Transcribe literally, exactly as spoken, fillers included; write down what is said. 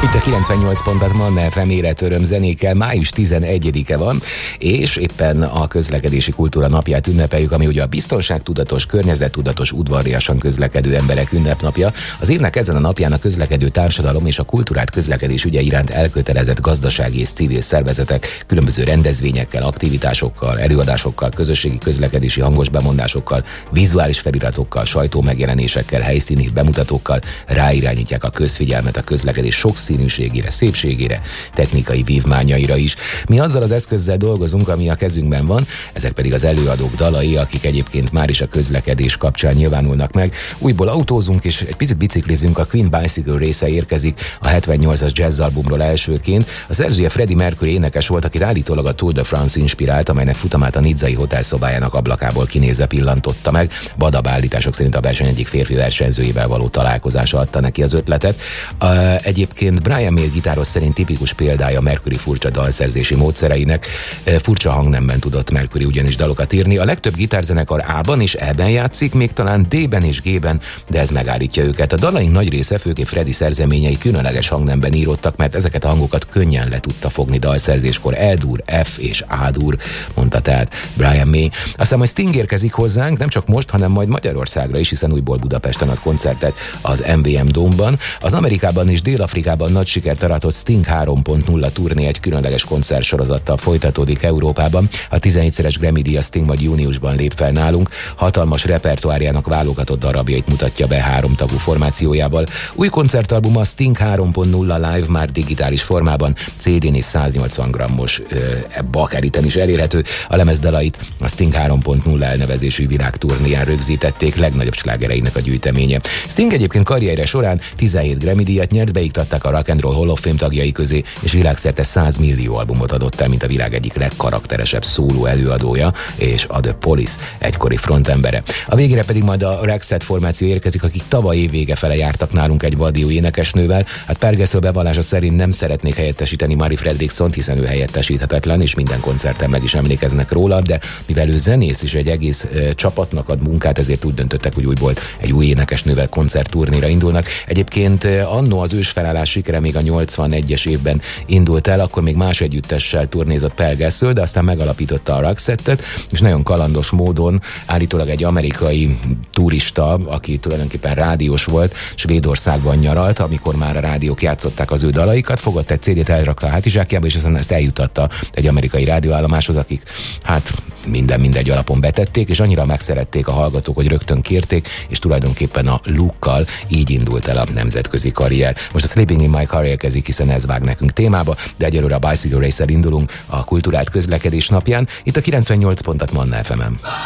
Itt a kilencvennyolc pontat Manna ef em életöröm zenékkel, május tizenegyedike van, és éppen a közlekedési kultúra napját ünnepeljük, ami ugye a biztonságtudatos, környezettudatos, udvariasan közlekedő emberek ünnepnapja. Az évnek ezen a napján a közlekedő társadalom és a kultúrát közlekedés ügye iránt elkötelezett gazdasági és civil szervezetek különböző rendezvényekkel, aktivitásokkal, előadásokkal, közösségi közlekedési hangos bemondásokkal, vizuális feliratokkal, sajtómegjelenésekkel, helyszíni bemutatókkal ráirányítják a közfigyelmet a közlekedés sokszínűségére, szépségére, technikai vívmányaira is. Mi azzal az eszközzel dolgozunk, ami a kezünkben van, ezek pedig az előadók dalai, akik egyébként már is a közlekedés kapcsán nyilvánulnak meg. Újból autózunk és egy picit biciklizünk, a Queen Bicycle része érkezik a hetvennyolcas jazzalbumról elsőként. A szerzője Freddie Mercury énekes volt, akit állítólag a Tour de France inspirált, amelynek futamát a nizzai hotel szobájának ablakából kinézve pillantotta meg. Vadabb állítások szerint a verseny egyik férfi versenyzőjével való találkozása adta neki az ötletet. Uh, egyébként Brian May gitáros szerint tipikus példája Mercury furcsa dalszerzési módszereinek. Uh, furcsa hangnemben tudott Mercury ugyanis dalokat írni. A legtöbb gitárzenekar A-ban és E-ben játszik, még talán D-ben és G-ben, de ez megállítja őket. A dalaink nagy része, főképp Freddie szerzeményei különleges hangnemben íródtak, mert ezeket a hangokat könnyen le tudta fogni dalszerzéskor. E-dur, F és A-dur, mondta tehát Brian May. Aztán majd Sting érkezik hozzánk, nem csak most, hanem majd Magyarországra is, hiszen újból Budapesten ad koncertet az em vé em Dome-ban. Az Amerikában és Dél-Afrikában nagy sikert aratott Sting három pont nulla turné egy különleges koncertsorozattal folytatódik Európában. A tizenhétszeres Grammy-díjas Sting majd júniusban lép fel nálunk. Hatalmas repertoárjának válogatott darabjait mutatja be három tagú formációjával. Új koncertalbum a Sting három pont nulla Live már digitális formában, cé dén és száznyolcvan grammos bakeriten is elérhető. A lemezdalait a Sting három pont nulla elnevezésű világturnéján rögzítették, legnagyobb slágereinek a gyűjteménye. Sting egyébként karrierje során tizenhét Grammy-díjat nyert, beiktatták a Rock and Roll Hall of Fame tagjai közé, és világszerte száz millió albumot adott el, mint a világ egyik legkarakteresebb szóló előadója, és a The Police egykori frontembere. A végére pedig majd a Rexet formáció érkezik, akik tavaly év vége fele jártak nálunk egy vadió énekesnővel. Hát Pergesző bevallása szerint nem szeretnék helyettesíteni Mari Fredriksont, hiszen ő helyettesíthetetlen, és minden koncerten meg is emlékeznek róla, de mivel ő zenész és egy egész e, csapatnak ad munkát, ezért úgy döntöttek, hogy újból egy új énekesnővel koncertturnéra indulnak. Egyébként annó az ősfelállás sikere még a nyolcvanegyes évben indult el, akkor még más együttessel turnézott Pergesző, de aztán megalapította a Rexetet, és nagyon kalandos módon állítólag egy amerikai turista, aki tulajdonképpen rádiós volt, Svédországban nyaralt, amikor már a rádiók játszották az ő dalaikat, fogott egy cé dét, elrakta a hátizsákjába, és aztán ezt eljutatta egy amerikai rádióállomáshoz, akik hát minden mindegy alapon betették, és annyira megszerették a hallgatók, hogy rögtön kérték, és tulajdonképpen a Luke-kal így indult el a nemzetközi karrier. Most a Sleeping in My Car érkezik, hiszen ez vág nekünk témába, de egyelőre a Bicycle Race-el indulunk a kulturált közlekedés napján, itt a kilencvennyolc pontot Manna ef em-en.